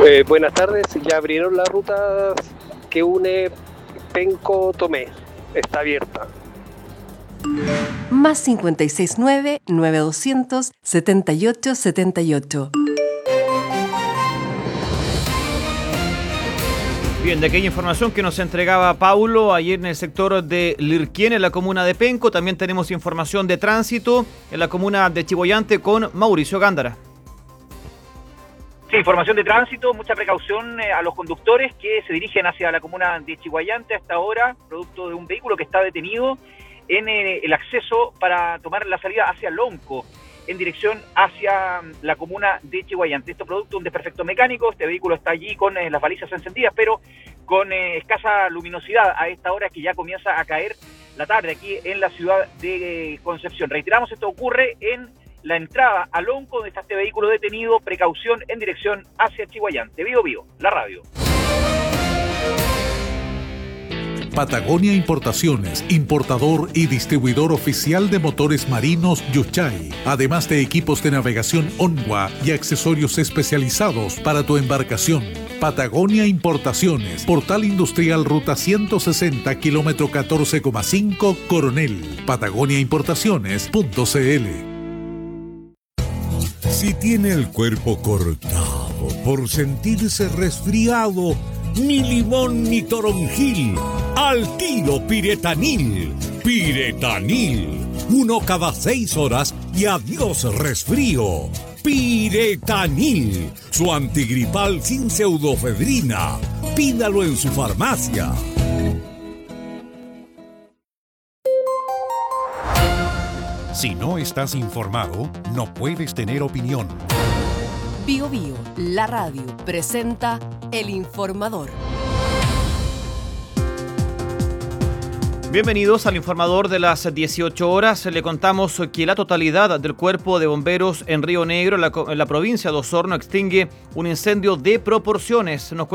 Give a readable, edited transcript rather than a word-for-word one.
Buenas tardes, ya abrieron la ruta que une Penco-Tomé, está abierta. Más 569-9200-7878. Bien, de aquella información que nos entregaba Paulo ayer en el sector de Lirquén, en la comuna de Penco, también tenemos información de tránsito en la comuna de Chimboyante con Mauricio Gándara. Sí, información de tránsito, mucha precaución a los conductores que se dirigen hacia la comuna de Chimboyante hasta ahora, producto de un vehículo que está detenido en el acceso para tomar la salida hacia Lonco, en dirección hacia la comuna de Chimboyante. Esto producto de un desperfecto mecánico, este vehículo está allí con las balizas encendidas, pero con escasa luminosidad a esta hora que ya comienza a caer la tarde aquí en la ciudad de Concepción. Reiteramos, esto ocurre en la entrada a Lonco, donde está este vehículo detenido, precaución en dirección hacia Chimboyante. Vivo, la radio. Patagonia Importaciones, importador y distribuidor oficial de motores marinos Yuchay, además de equipos de navegación Onwa y accesorios especializados para tu embarcación. Patagonia Importaciones, Portal Industrial Ruta 160, kilómetro 14,5, Coronel. patagoniaimportaciones.cl. Si tiene el cuerpo cortado por sentirse resfriado, ni limón ni toronjil, al tiro Piretanil. Piretanil, 1 cada 6 horas y adiós resfrío. Piretanil, su antigripal sin pseudofedrina. Pídalo en su farmacia. Si no estás informado, no puedes tener opinión. Bio Bio, la radio, presenta El Informador. Bienvenidos al Informador de las 18 horas. Le contamos que la totalidad del cuerpo de bomberos en Río Negro, en la provincia de Osorno, extingue un incendio de proporciones.